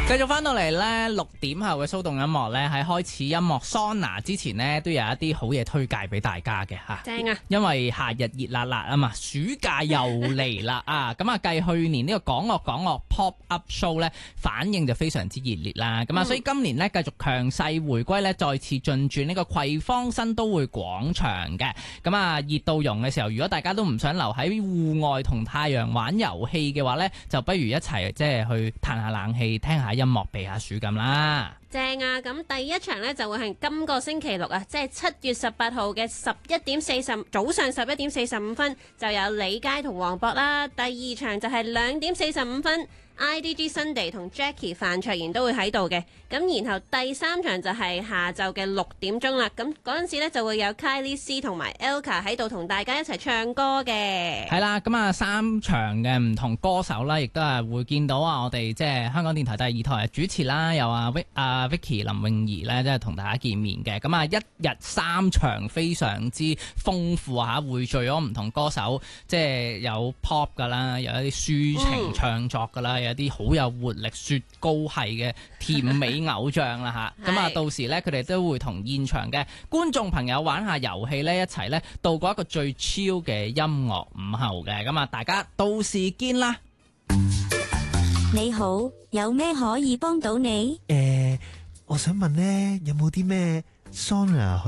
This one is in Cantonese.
繼續翻到嚟呢6點後嘅騷動音樂呢，喺開始音樂桑拿之前呢，都有一啲好嘢推介俾大家嘅吓。 正啊！ 因為夏日熱辣辣啊嘛，暑假又嚟啦啊！咁啊，繼去年呢個港樂 Pop Up Show 呢，反應就非常之熱烈啦。咁啊，所以今年呢，繼續強勢回歸呢，再次進駐呢個葵芳新都會廣場嘅。咁啊，熱到溶嘅時候，如果大家都唔想留喺戶外同太陽玩遊戲嘅話呢，就不如一齊即係去嘆下冷氣，聽下音樂，避下暑咁啦。 正啊！咁第一場呢，就會係今個星期六啊，即係7月18號嘅早上11點45分就有李佳同黃渤啦。第二場就係2點45分。IDG Sunday 同 Jackie 范卓賢都會喺度嘅，咁然後第三場就係下晝嘅6點鐘啦，咁嗰陣時呢就會有 Kylie C 同埋 Elka 喺度同大家一齊唱歌嘅。 係啦，咁啊3場嘅唔同歌手啦，亦都係會見到啊我哋即係香港電台第2台主持啦，有Vicky 林詠儀咧，即係同大家見面嘅。咁啊一日3場非常之豐富嚇，匯聚咗唔同歌手，即係有 pop 噶啦，有一啲抒情唱作噶啦。有啲好有活力雪糕系嘅甜美偶像啦吓，咁啊到時呢，佢哋都會同現場嘅觀眾朋友玩下遊戲呢，一齊呢度過一個最 chill 嘅音樂午後嘅，咁啊大家到時見啦。 你好，有咩可以幫到你？ 我想問呢，有冇啲咩 sauna